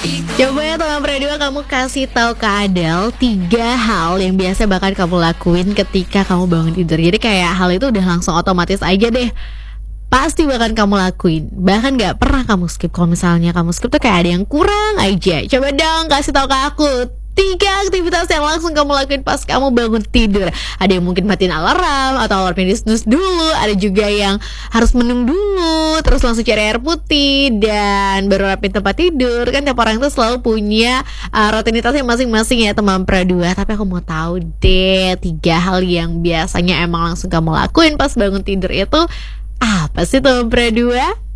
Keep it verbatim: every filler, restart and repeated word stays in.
Coba ya teman Pradua, kamu kasih tahu ke Adele tiga hal yang biasa bakal kamu lakuin ketika kamu bangun tidur. Jadi kayak hal itu udah langsung otomatis aja deh, pasti bakal kamu lakuin. Bahkan gak pernah kamu skip. Kalau misalnya kamu skip tuh kayak ada yang kurang aja. Coba dong kasih tahu ke aku tiga aktivitas yang langsung kamu lakuin pas kamu bangun tidur. Ada yang mungkin matiin alarm atau alarmnya di snooze dulu. Ada juga yang harus menung dulu, terus langsung cari air putih, dan baru rapin tempat tidur. Kan tiap orang itu selalu punya uh, rutinitasnya masing-masing ya teman Pradua. Tapi aku mau tahu deh, tiga hal yang biasanya emang langsung kamu lakuin pas bangun tidur itu apa sih teman Pradua?